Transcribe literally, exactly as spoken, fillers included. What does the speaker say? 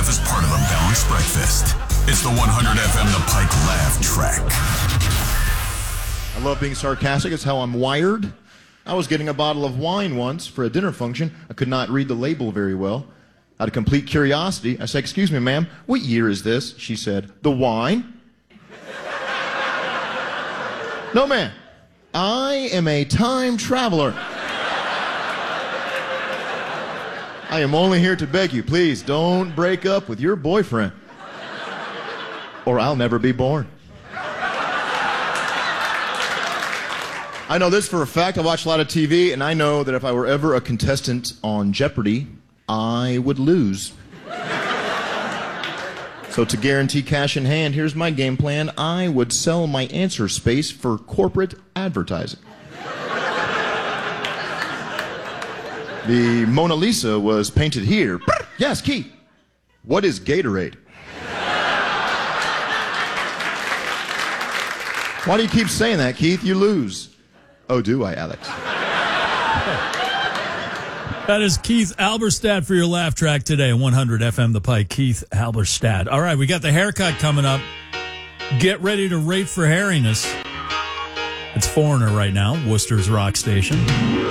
laugh is part of a balanced breakfast. It's the one hundred F M The Pike Laugh Track. I love being sarcastic. It's how I'm wired. I was getting a bottle of wine once for a dinner function. I could not read the label very well. Out of complete curiosity, I said, "Excuse me, ma'am, what year is this?" She said, "The wine?" "No, ma'am. I am a time traveler. I am only here to beg you, please don't break up with your boyfriend, or I'll never be born." I know this for a fact. I watch a lot of T V, and I know that if I were ever a contestant on Jeopardy, I would lose. So to guarantee cash in hand, here's my game plan. I would sell my answer space for corporate advertising. The Mona Lisa was painted here. Yes, Keith. What is Gatorade? Why do you keep saying that, Keith? You lose. Oh, do I, Alex? That is Keith Alberstadt for your laugh track today on one hundred F M The Pike. Keith Alberstadt. All right, we got the haircut coming up. Get ready to rate for hairiness. It's Foreigner right now, Worcester's rock station.